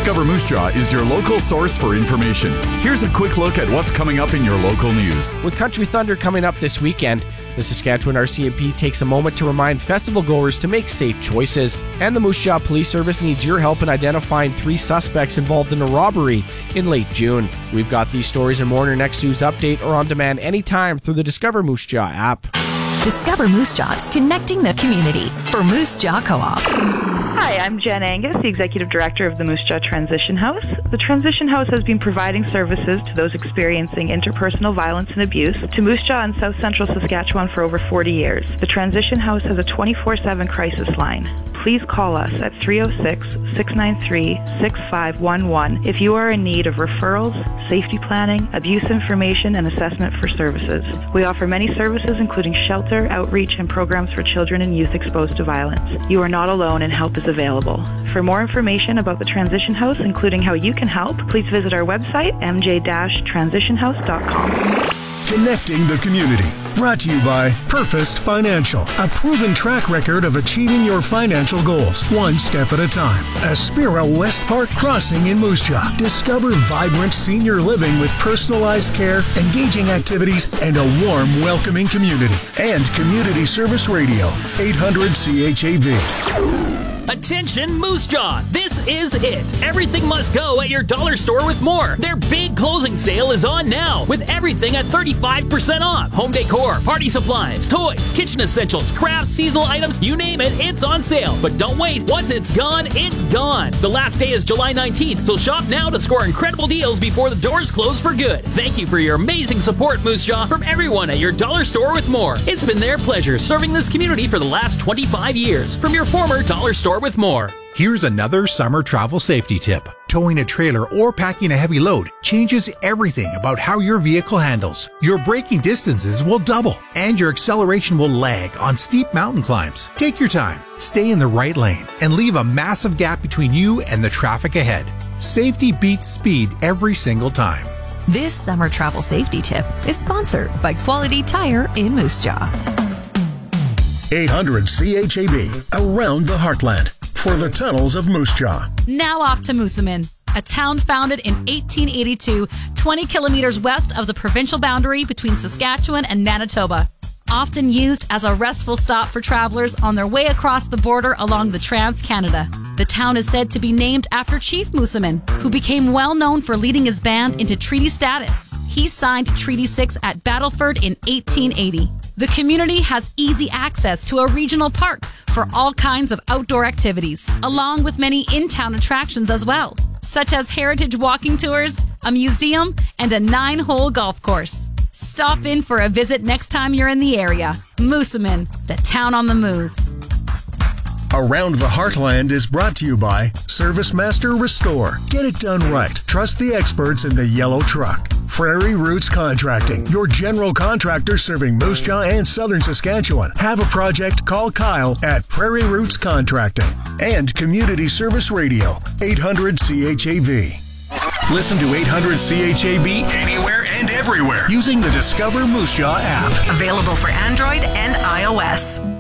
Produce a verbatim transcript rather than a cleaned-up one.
Discover Moose Jaw is your local source for information. Here's a quick look at what's coming up in your local news. With Country Thunder coming up this weekend, the Saskatchewan R C M P takes a moment to remind festival goers to make safe choices. And the Moose Jaw Police Service needs your help in identifying three suspects involved in a robbery in late June. We've got these stories and more in our next news update or on demand anytime through the Discover Moose Jaw app. Discover Moose Jaw is connecting the community for Moose Jaw Co-op. Hi, I'm Jen Angus, the Executive Director of the Moose Jaw Transition House. The Transition House has been providing services to those experiencing interpersonal violence and abuse to Moose Jaw and South Central Saskatchewan for over forty years. The Transition House has a twenty-four seven crisis line. Please call us at three oh six, six nine three, six five one one if you are in need of referrals, safety planning, abuse information, and assessment for services. We offer many services including shelter, outreach, and programs for children and youth exposed to violence. You are not alone and help is available. For more information about the Transition House, including how you can help, please visit our website, m j dash transition house dot com. Connecting the community. Brought to you by Purposed Financial, a proven track record of achieving your financial goals, one step at a time. Aspira West Park Crossing in Moose Jaw. Discover vibrant senior living with personalized care, engaging activities, and a warm, welcoming community. And Community Service Radio, eight hundred C H A V. Attention Moose Jaw, this is it. Everything must go at your dollar store with more. Their big closing sale is on now with everything at thirty-five percent off. Home decor, party supplies, toys, kitchen essentials, crafts, seasonal items, you name it, it's on sale. But don't wait, once it's gone, it's gone. The last day is July nineteenth, so shop now to score incredible deals before the doors close for good. Thank you for your amazing support, Moose Jaw, from everyone at your dollar store with more. It's been their pleasure serving this community for the last twenty-five years. From your former dollar store with more. Here's another summer travel safety tip. Towing a trailer or packing a heavy load changes everything about how your vehicle handles. Your braking distances will double and your acceleration will lag on steep mountain climbs. Take your time, stay in the right lane, and leave a massive gap between you and the traffic ahead. Safety beats speed every single time. This summer travel safety tip is sponsored by Quality Tire in Moose Jaw. eight hundred C H A B, around the heartland, for the tunnels of Moose Jaw. Now off to Moosomin, a town founded in eighteen eighty-two, twenty kilometers west of the provincial boundary between Saskatchewan and Manitoba. Often used as a restful stop for travelers on their way across the border along the Trans-Canada. The town is said to be named after Chief Moosomin, who became well known for leading his band into treaty status. He signed Treaty six at Battleford in eighteen eighty. The community has easy access to a regional park for all kinds of outdoor activities, along with many in-town attractions as well, such as heritage walking tours, a museum, and a nine-hole golf course. Stop in for a visit next time you're in the area. Moosomin, the town on the move. Around the Heartland is brought to you by Service Master Restore. Get it done right. Trust the experts in the yellow truck. Prairie Roots Contracting, your general contractor serving Moose Jaw and Southern Saskatchewan. Have a project? Call Kyle at Prairie Roots Contracting. And Community Service Radio, eight hundred C H A V. Listen to eight hundred C H A B anywhere and everywhere using the Discover Moose Jaw app. Available for Android and iOS.